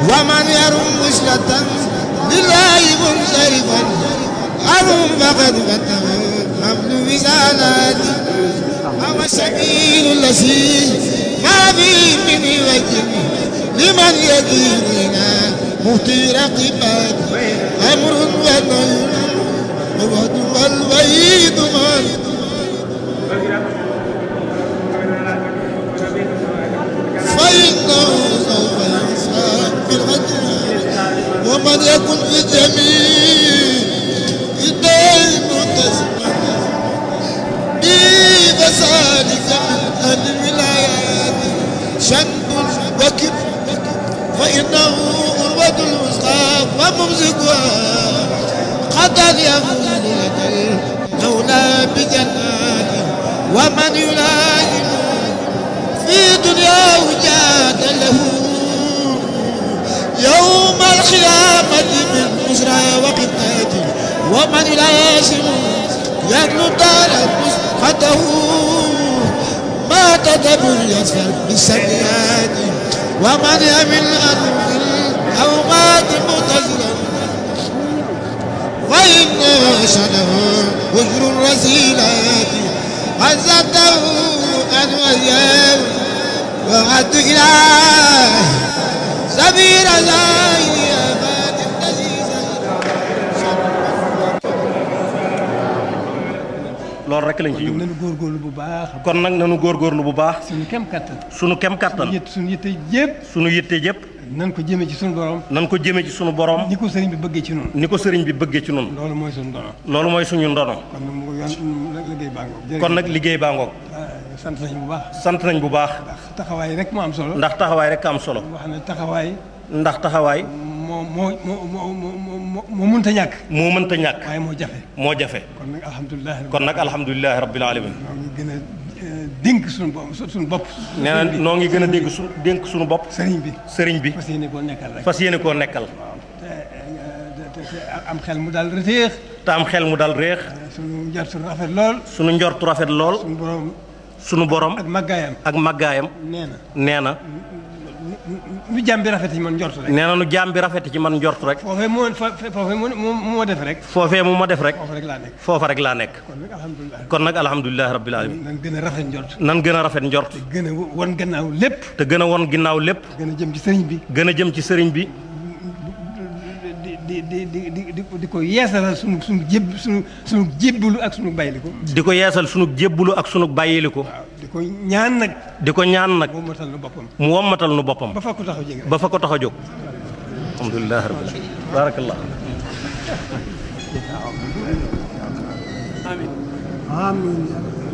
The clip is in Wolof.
ومن يرم مشلة لله منصرفا أرم فقد فتح حمل وزالات أو السبيل الذي ما فيه من وجه لمن يديرنا مهتي رقبات أمر ونهي ووعد والوعيد فإنه سوف يسعى بالغد ومن يكن في جميع الدين متسمع بفسادك من الولايات شد وكب فإنه أروة الوسطى وممسكها قد يفوز لك المولى بجنات ومن يلازم في دنياه جاد له يوم القيامة من بشرى وقتاته ومن يلازم يدلو دار مسقطه ما تدبر يسفر بالسيئات ومن يمل أو مات متزلا وإن شده وجر الرسيلات عزته أن وياه وعد إله سبيل زايبات التزيزة loolu rek lañ ci jublu. nanu góorgóorlu bu baax. kon nag nanu góorgóorlu bu baax. suñu kem kattan. suñu kem kattan. suñu yitte yëpp. suñu yitte yëpp. nan ko jëmee ci suñu borom. nan ko jëmee ci suñu borom. ni ko sëriñ bi bëggee ci noonu. ni ko sëriñ bi bëggee ci noonu. loolu mooy suñu ndono. loolu mooy suñu ndono. liggéey baa ngoog. kon nag liggéey baa ngoog. sant nañ bu baax. sant nañ bu baax. ndax taxawaay rek moo am solo. ndax taxawaay rek am solo. wax ne taxawaay. ndax taxawaay. moo mënta ñàkk. moo mënta ñàkk. waaye moo jafe. moo jafe. kon nag alhamdulilah. kon nag alhamdulilah rabbil alamin. ñoo ngi gën a dénk suñu bopp. nee na noo ngi gën a dénk suñu bopp. sëriñ bi. sëriñ bi. fas yéene koo nekkal rek. fas yéene koo nekkal. te am xel mu daal réex. te am xel mu daal réex. suñu njortu rafet lool. suñu njortu rafet lool. suñu borom. ak màggaayam. ak màggaayam. nee na. nu jaam bi rafet ci man njort rek. nee na nu jaam bi rafet ci man njort rek. foofee moo def rek. foofee mu ma def rek. foofa rek laa nekk. foofa rek laa nekk. kon nag alhamdulilah rabbil alamin. nan gën a rafet njort. nan gën a rafet njort. te gën a won gannaaw lépp. te gën a won ginnaaw lépp. gën a jëm ci sëriñ bi. gën a jëm ci sëriñ bi. di ko yeesalal sunu jébbalu ak sunu bàyyiliku. di ko yeesal sunu jébbalu ak sunu bàyyiliku. waaw di ko ñaan nag. di ko ñaan nag. mu wommatal nu boppam. mu wommatal nu boppam. ba fa ko tax a jóg. ba fa ko tax a jóg. alhamdulilah rabbil alamin. barakallah. amiin.